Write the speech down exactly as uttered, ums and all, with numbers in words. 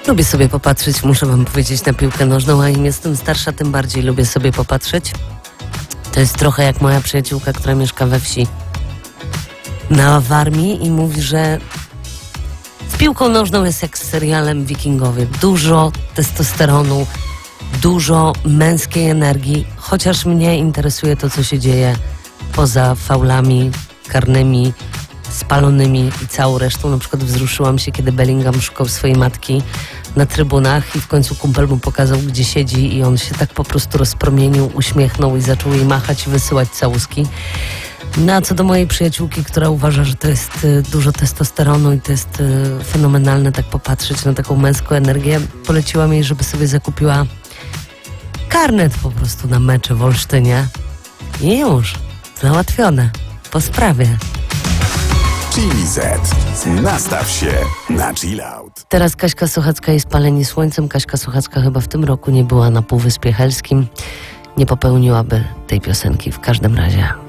Lubię sobie popatrzeć, muszę wam powiedzieć, na piłkę nożną, a im jestem starsza, tym bardziej lubię sobie popatrzeć. To jest trochę jak moja przyjaciółka, która mieszka we wsi na Warmii i mówi, że z piłką nożną jest jak z serialem Wikingowie. Dużo testosteronu, dużo męskiej energii, chociaż mnie interesuje to, co się dzieje poza faulami karnymi, spalonymi i całą resztą. Na przykład wzruszyłam się, kiedy Bellingham szukał swojej matki na trybunach i w końcu kumpel mu pokazał, gdzie siedzi i on się tak po prostu rozpromienił, uśmiechnął i zaczął jej machać i wysyłać całuski. No a co do mojej przyjaciółki, która uważa, że to jest y, dużo testosteronu i to jest y, fenomenalne tak popatrzeć na taką męską energię, poleciłam jej, żeby sobie zakupiła karnet po prostu na mecze w Olsztynie i już, załatwione, po sprawie. Chili Z. Nastaw się na chill out. Teraz Kaśka Sochacka i Spaleni Słońcem. Kaśka Sochacka chyba w tym roku nie była na Półwyspie Helskim. Nie popełniłaby tej piosenki w każdym razie.